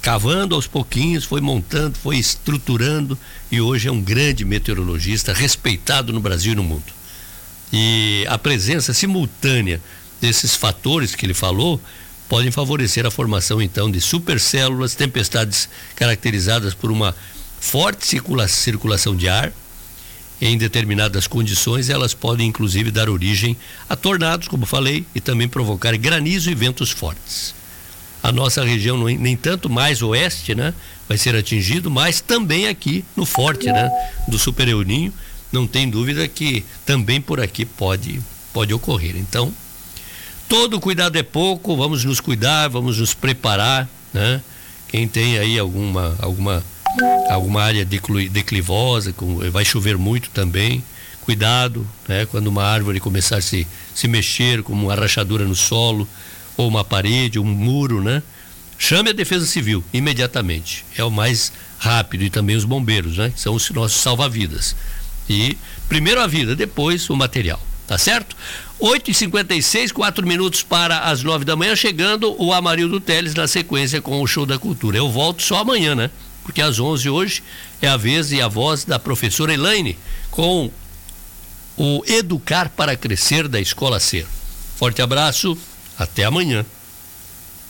cavando aos pouquinhos, foi montando, foi estruturando e hoje é um grande meteorologista respeitado no Brasil e no mundo. E a presença simultânea desses fatores que ele falou podem favorecer a formação então de supercélulas, tempestades caracterizadas por uma forte circulação de ar. Em determinadas condições, elas podem inclusive dar origem a tornados, como falei, e também provocar granizo e ventos fortes. A nossa região, nem tanto mais oeste, né, vai ser atingido, mas também aqui no forte, né, do Super El Niño, não tem dúvida que também por aqui pode ocorrer. Então, todo cuidado é pouco, vamos nos cuidar, vamos nos preparar, né? Quem tem aí alguma área declivosa, vai chover muito também, cuidado, né? Quando uma árvore começar a se mexer, como uma rachadura no solo, ou uma parede, um muro, né? Chame a Defesa Civil imediatamente, é o mais rápido, e também os bombeiros, né? Que são os nossos salva-vidas. E primeiro a vida, depois o material, tá certo? 8h56, 4 minutos para as 9 da manhã, chegando o Amarildo Teles na sequência com o Show da Cultura. Eu volto só amanhã, né? Porque às 11 hoje é a vez e a voz da professora Elaine com o Educar para Crescer da Escola Ser. Forte abraço, até amanhã.